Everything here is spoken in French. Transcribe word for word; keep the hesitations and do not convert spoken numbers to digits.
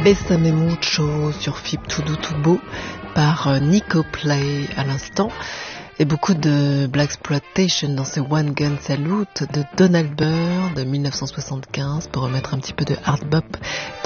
Bésame Mucho sur Fib Tout Doux Tout Beau par Nico Play à l'instant, et beaucoup de Blaxploitation dans ce One Gun Salute de Donald Byrd de mille neuf cent soixante-quinze pour remettre un petit peu de hard bop